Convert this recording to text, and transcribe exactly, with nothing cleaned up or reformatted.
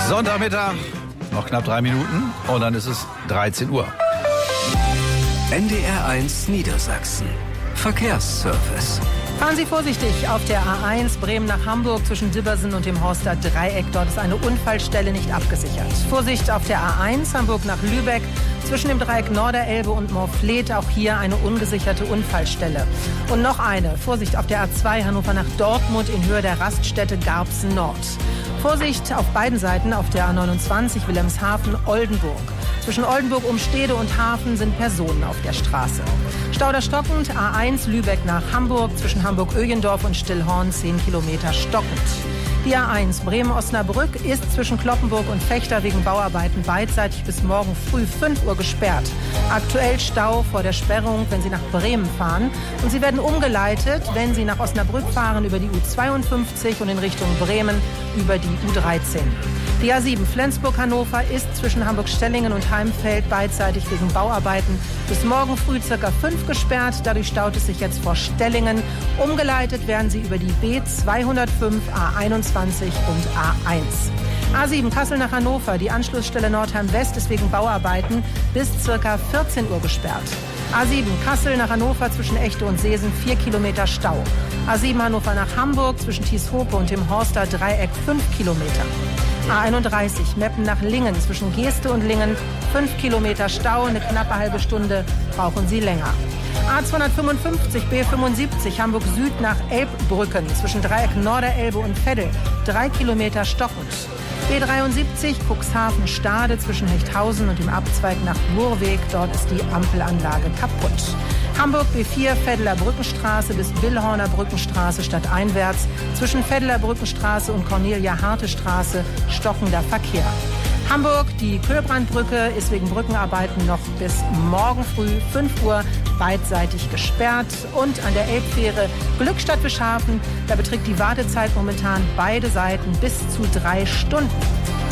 Sonntagmittag, noch knapp drei Minuten und dann ist es dreizehn Uhr. N D R eins Niedersachsen. Verkehrsservice. Fahren Sie vorsichtig auf der A eins Bremen nach Hamburg zwischen Dibbersen und dem Horster Dreieck. Dort ist eine Unfallstelle nicht abgesichert. Vorsicht auf der A eins Hamburg nach Lübeck zwischen dem Dreieck Norderelbe und Morfleet. Auch hier eine ungesicherte Unfallstelle. Und noch eine. Vorsicht auf der A zwei Hannover nach Dortmund in Höhe der Raststätte Garbsen Nord. Vorsicht auf beiden Seiten auf der A neunundzwanzig Wilhelmshaven-Oldenburg. Zwischen Oldenburg, Umstede und Hafen sind Personen auf der Straße. Stauder stockend, A eins Lübeck nach Hamburg, zwischen Hamburg-Öjendorf und Stillhorn zehn Kilometer stockend. Die A eins Bremen-Osnabrück ist zwischen Kloppenburg und Vechta wegen Bauarbeiten beidseitig bis morgen früh fünf Uhr gesperrt. Aktuell Stau vor der Sperrung, wenn Sie nach Bremen fahren. Und Sie werden umgeleitet, wenn Sie nach Osnabrück fahren, über die U zweiundfünfzig und in Richtung Bremen über die U dreizehn. Die A sieben Flensburg-Hannover ist zwischen Hamburg-Stellingen und Heimfeld beidseitig wegen Bauarbeiten bis morgen früh circa fünf gesperrt. Dadurch staut es sich jetzt vor Stellingen. Umgeleitet werden Sie über die B zweihundertfünf, A einundzwanzig und A eins. A sieben Kassel nach Hannover. Die Anschlussstelle Nordheim West ist wegen Bauarbeiten bis circa vierzehn Uhr gesperrt. A sieben Kassel nach Hannover zwischen Echte und Seesen vier Kilometer Stau. A sieben Hannover nach Hamburg zwischen Tieshope und dem Horster Dreieck fünf Kilometer. A einunddreißig Meppen nach Lingen zwischen Geeste und Lingen fünf Kilometer Stau, eine knappe halbe Stunde brauchen Sie länger. A zweihundertfünfundfünfzig B fünfundsiebzig Hamburg Süd nach Elbbrücken zwischen Dreieck Norderelbe und Veddel drei Kilometer stockend. B dreiundsiebzig Cuxhaven Stade zwischen Hechthausen und dem Abzweig nach Burweg, dort ist die Ampelanlage kaputt. Hamburg B vier Veddeler Brückenstraße bis Billhorner Brückenstraße stadteinwärts zwischen Veddeler Brückenstraße und Cornelia-Harte-Straße stockender Verkehr. Hamburg, die Köhlbrandbrücke ist wegen Brückenarbeiten noch bis morgen früh fünf Uhr beidseitig gesperrt. Und an der Elbfähre Glückstadt-Wischhafen, da beträgt die Wartezeit momentan beide Seiten bis zu drei Stunden.